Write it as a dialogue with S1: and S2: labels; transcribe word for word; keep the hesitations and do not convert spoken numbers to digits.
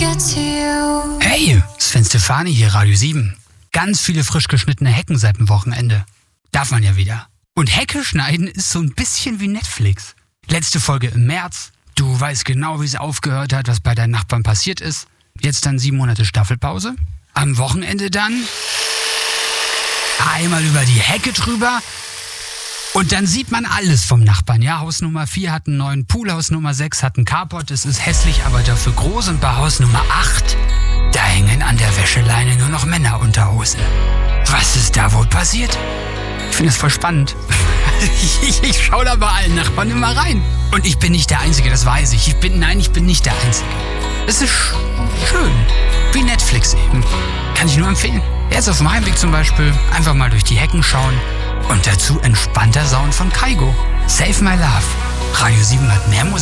S1: get to you.
S2: Hey, Sven Stefani hier, Radio sieben. Ganz viele frisch geschnittene Hecken seit dem Wochenende. Darf man ja wieder. Und Hecke schneiden ist so ein bisschen wie Netflix. Letzte Folge im März. Du weißt genau, wie es aufgehört hat, was bei deinen Nachbarn passiert ist. Jetzt dann sieben Monate Staffelpause. Am Wochenende dann einmal über die Hecke drüber. Und dann sieht man alles vom Nachbarn. Ja, Haus Nummer vier hat einen neuen Pool, Haus Nummer sechs hat einen Carport. Es ist hässlich, aber dafür groß. Und bei Haus Nummer acht, da hängen an der Wäscheleine nur noch Männerunterhosen. Was ist da wohl passiert? Ich finde es voll spannend. ich, ich, ich schaue da bei allen Nachbarn immer rein. Und ich bin nicht der Einzige, das weiß ich. Ich bin, nein, ich bin nicht der Einzige. Es ist sch- schön. Wie Netflix eben. Kann ich nur empfehlen. Jetzt auf dem Heimweg zum Beispiel einfach mal durch die Hecken schauen. Und dazu entspannter Sound von Kaigo. Save My Love. Radio sieben hat mehr Musik.